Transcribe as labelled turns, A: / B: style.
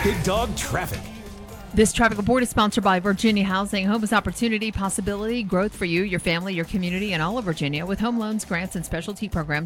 A: Big Dog Traffic.
B: This traffic report is sponsored by Virginia Housing. Home is opportunity, possibility, growth for you, your family, your community, and all of Virginia with home loans, grants, and specialty programs.